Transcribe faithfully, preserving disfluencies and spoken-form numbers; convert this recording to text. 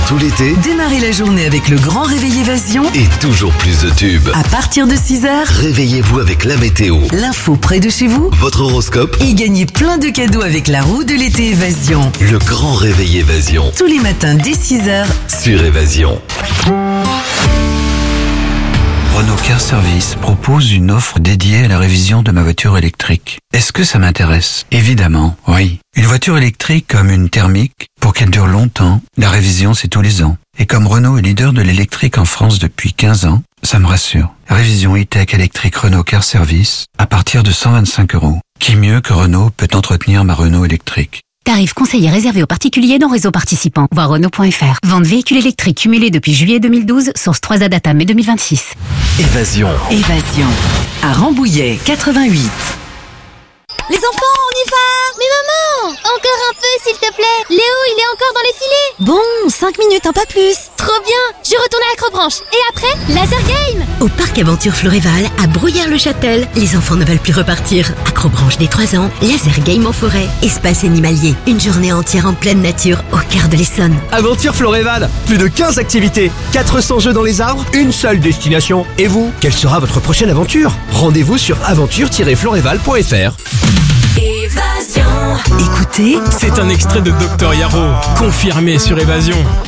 tout l'été, Démarrez la journée avec le grand réveil Évasion. et toujours plus de tubes. À partir de six heures, Réveillez-vous avec la météo, l'info près de chez vous. votre horoscope, Et gagnez plein de cadeaux avec la roue de l'été Évasion. le grand réveil Évasion Tous les matins dès six heures. sur Évasion. Renault Car Service propose une offre dédiée à la révision de ma voiture électrique. Est-ce que ça m'intéresse? Évidemment, oui. Une voiture électrique comme une thermique, pour qu'elle dure longtemps, la révision c'est tous les ans. Et comme Renault est leader de l'électrique en France depuis quinze ans, ça me rassure. Révision e-tech électrique Renault Car Service à partir de cent vingt-cinq euros. Qui mieux que Renault peut entretenir ma Renault électrique? Tarif conseillé réservé aux particuliers dans réseau participant. Voir Renault point F R. Vente véhicules électriques cumulés depuis juillet deux mille douze, source trois A Data mai deux mille vingt-six. Évasion. Évasion. À Rambouillet, quatre-vingt-huit. Les enfants, on y va! Mais maman! Encore un peu, s'il te plaît! Léo, il est encore dans les filets! Bon, cinq minutes, un pas plus. Trop bien! Je retourne à l'Acrobranche. Et après, laser game! Au parc Aventure Floréval, à Brouillard-le-Châtel, les enfants ne veulent plus repartir. Acrobranche des trois ans, laser game en forêt, espace animalier. Une journée entière en pleine nature, au cœur de l'Essonne. Aventure Floréval, plus de quinze activités, quatre cents jeux dans les arbres, une seule destination. Et vous, quelle sera votre prochaine aventure? Rendez-vous sur aventure tiret floréval point F R. Écoutez, C'est un extrait de Docteur Yaro, confirmé sur Évasion.